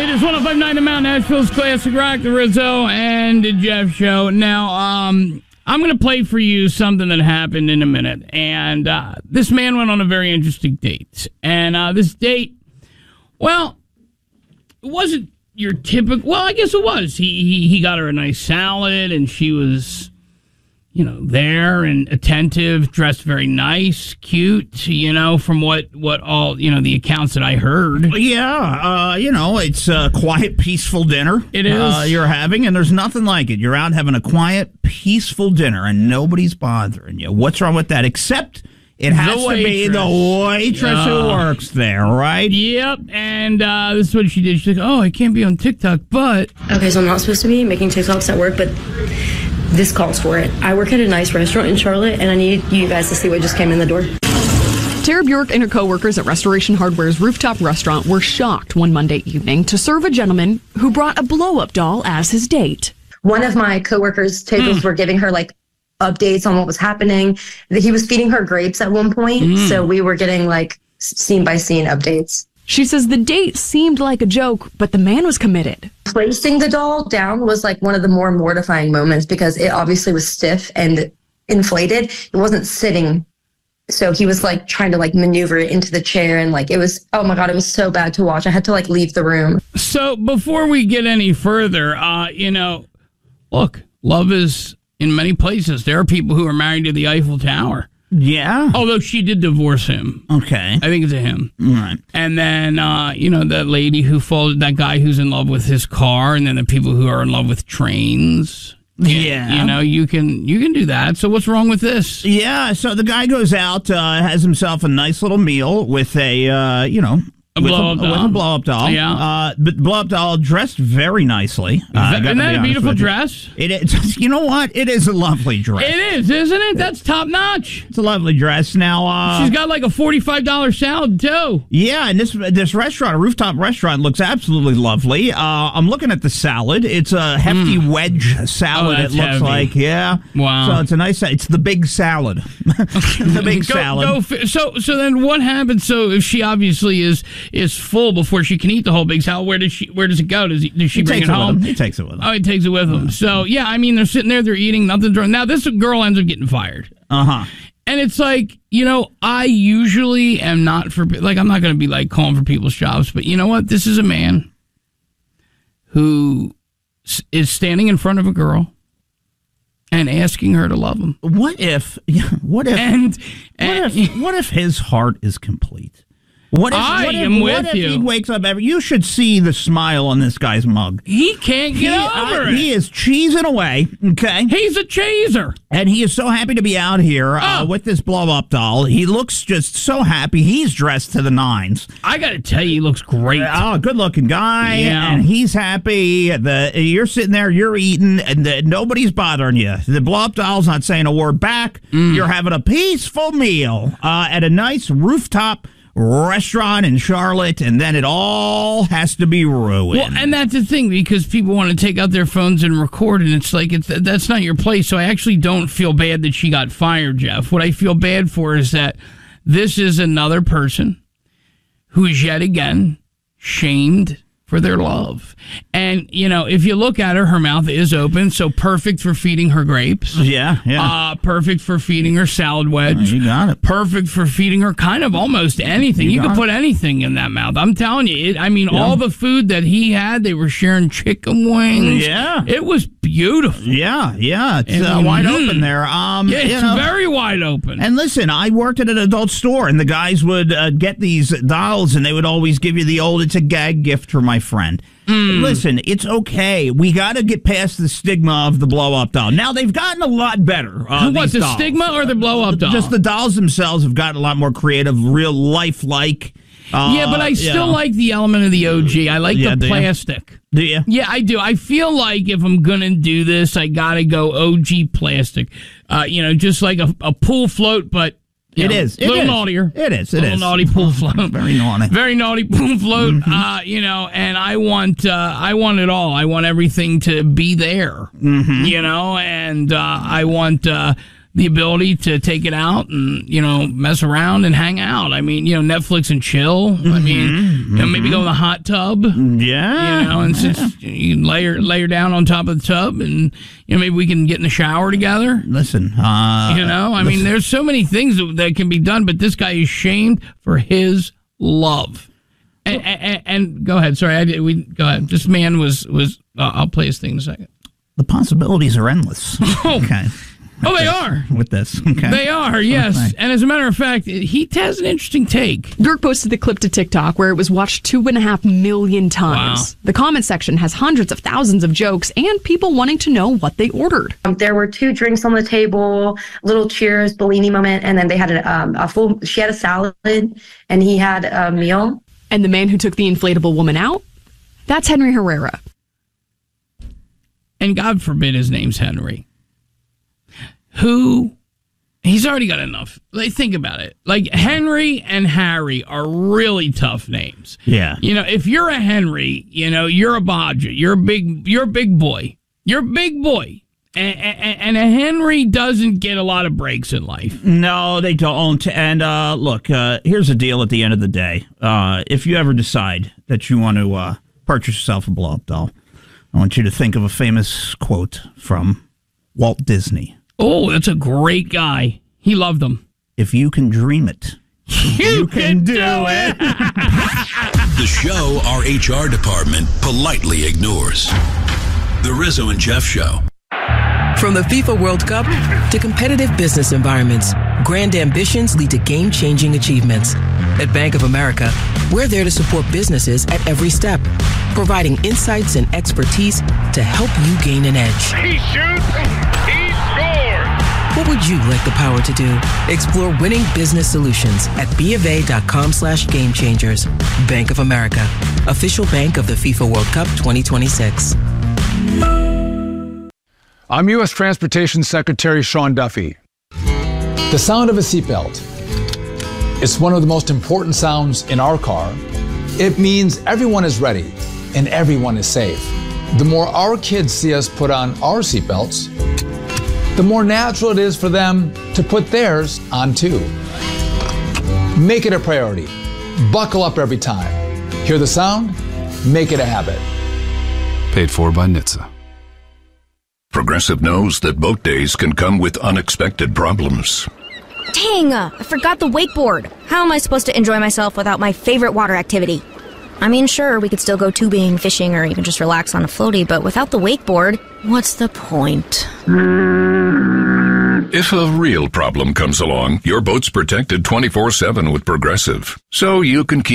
It is 105.9 The Mount, Nashville's Classic Rock, the Rizzo and the Jeff Show. Now, I'm going to play for you something that happened in a minute. And this man went on a very interesting date. And this date, well, it wasn't your typical... Well, I guess it was. He got her a nice salad, and she was... there and attentive, dressed very nice, cute, from what all, the accounts that I heard. Yeah, it's a quiet, peaceful dinner. It is. You're having, and there's nothing like it. You're out having a quiet, peaceful dinner, and nobody's bothering you. What's wrong with that? Except it has to be the waitress who works there, right? Yep, and this is what she did. She's like, I can't be on TikTok, but... Okay, so I'm not supposed to be making TikToks at work, but... this calls for it. I work at a nice restaurant in Charlotte, and I need you guys to see what just came in the door. Tara Bjork and her coworkers at Restoration Hardware's rooftop restaurant were shocked one Monday evening to serve a gentleman who brought a blow-up doll as his date. One of my coworkers' tables were giving her updates on what was happening. He was feeding her grapes at one point, so we were getting scene-by-scene updates. She says the date seemed like a joke, but the man was committed. Placing the doll down was one of the more mortifying moments because it obviously was stiff and inflated. It wasn't sitting. So he was trying to maneuver it into the chair, and it was, oh my God, it was so bad to watch. I had to leave the room. So before we get any further, look, love is in many places. There are people who are married to the Eiffel Tower. Yeah. Although she did divorce him. Okay. I think it's a him. Right. And then, that lady that guy who's in love with his car, and then the people who are in love with trains. Yeah. You can do that. So what's wrong with this? Yeah. So the guy goes out, has himself a nice little meal with a blow-up doll. Yeah. But blow-up doll dressed very nicely. Isn't that a beautiful dress? It is. You know what? It is a lovely dress. It is, isn't it? That's top-notch. It's a lovely dress. Now, she's got a $45 salad, too. Yeah, and this restaurant, a rooftop restaurant, looks absolutely lovely. I'm looking at the salad. It's a hefty wedge salad, it looks heavy. like. Yeah. Wow. So it's a nice... It's the big salad. The big salad. So then what happens? So if she obviously is full before she can eat the whole big salad, where does it go? Does she bring it home? He takes it with him. Oh, he takes it with him. So, yeah, they're sitting there, they're eating, nothing's wrong. Now, this girl ends up getting fired. Uh-huh. And it's I usually am not for, I'm not going to be calling for people's jobs, but you know what? This is a man who is standing in front of a girl and asking her to love him. What if his heart is complete? What if he wakes up you should see the smile on this guy's mug. He can't get over it. He is cheesing away, okay? He's a cheeser. And he is so happy to be out here with this blow-up doll. He looks just so happy. He's dressed to the nines. I got to tell you, he looks great. Good-looking guy, yeah. And he's happy. You're sitting there, you're eating, and nobody's bothering you. The blow-up doll's not saying a word back. You're having a peaceful meal at a nice rooftop restaurant in Charlotte, and then it all has to be ruined. Well, and that's the thing, because people want to take out their phones and record, and it's that's not your place. So I actually don't feel bad that she got fired, Jeff. What I feel bad for is that this is another person who is yet again shamed for their love. And, if you look at her mouth is open, so perfect for feeding her grapes. Yeah. Perfect for feeding her salad wedge. You got it. Perfect for feeding her kind of almost anything. You can put anything in that mouth. I'm telling you. All the food that he had, they were sharing chicken wings. Yeah. It was beautiful. Yeah. It's wide open there. It's very wide open. And listen, I worked at an adult store, and the guys would get these dolls, and they would always give you the old, it's a gag gift for my friend. Listen, it's okay. We got to get past the stigma of the blow-up doll. Now, they've gotten a lot better. What, the stigma or the blow-up doll? Just the dolls themselves have gotten a lot more creative, real life-like. But I still like the element of the OG. I like the plastic. Do you? Yeah, I do. I feel like if I'm going to do this, I got to go OG plastic. Just like a pool float, but... It is. A little naughtier. It is. A little naughty pool float. Very naughty. Very naughty pool float. And I want it all. I want everything to be there. And I want the ability to take it out and, mess around and hang out. I mean, Netflix and chill. I mean, maybe go in the hot tub. Yeah. And since you lay her down on top of the tub and, maybe we can get in the shower together. Listen, I mean, there's so many things that can be done, but this guy is shamed for his love. And go ahead. Sorry, go ahead. This man was. I'll play his thing in a second. The possibilities are endless. Okay. Oh, they are. With this. Okay. They are, yes. Okay. And as a matter of fact, he has an interesting take. Bjork posted the clip to TikTok where it was watched 2.5 million times. Wow. The comment section has hundreds of thousands of jokes and people wanting to know what they ordered. There were 2 drinks on the table, little cheers, Bellini moment, and then they had she had a salad and he had a meal. And the man who took the inflatable woman out, that's Henry Herrera. And God forbid his name's Henry. He's already got enough. Like, think about it. Like, Henry and Harry are really tough names. Yeah. If you're a Henry, you're a Bodger. You're a big boy. You're a big boy. And a Henry doesn't get a lot of breaks in life. No, they don't. And look, here's the deal at the end of the day. If you ever decide that you want to purchase yourself a blow-up doll, I want you to think of a famous quote from Walt Disney. Oh, that's a great guy. He loved them. If you can dream it, you can do it. The show our HR department politely ignores. The Rizzo and Jeff Show. From the FIFA World Cup to competitive business environments, grand ambitions lead to game-changing achievements. At Bank of America, we're there to support businesses at every step, providing insights and expertise to help you gain an edge. He shoots, he scores! What would you like the power to do? Explore winning business solutions at BofA.com/gamechangers. Bank of America, official bank of the FIFA World Cup 2026. I'm U.S. Transportation Secretary Sean Duffy. The sound of a seatbelt. It's one of the most important sounds in our car. It means everyone is ready and everyone is safe. The more our kids see us put on our seatbelts, the more natural it is for them to put theirs on too. Make it a priority. Buckle up every time. Hear the sound? Make it a habit. Paid for by NHTSA. Progressive knows that boat days can come with unexpected problems. Dang, I forgot the wakeboard. How am I supposed to enjoy myself without my favorite water activity? I mean, sure, we could still go tubing, fishing, or even just relax on a floaty, but without the wakeboard, what's the point? If a real problem comes along, your boat's protected 24/7 with Progressive, so you can keep